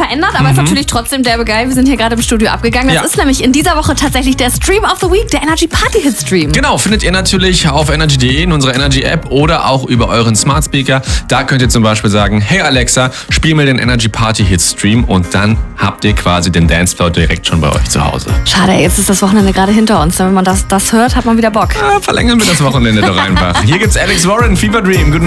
verändert, aber ist natürlich trotzdem derbe geil. Wir sind hier gerade im Studio abgegangen. Das ist nämlich in dieser Woche tatsächlich der Stream of the Week, der Energy Party Hit Stream. Genau, findet ihr natürlich auf energy.de in unserer Energy App oder auch über euren Smart Speaker. Da könnt ihr zum Beispiel sagen, hey Alexa, spiel mir den Energy Party Hit Stream und dann habt ihr quasi den Dancefloor direkt schon bei euch zu Hause. Schade, jetzt ist das Wochenende gerade hinter uns. Wenn man das hört, hat man wieder Bock. Ja, verlängern wir das Wochenende doch einfach. Hier gibt's Alex Warren, Fever Dream. Guten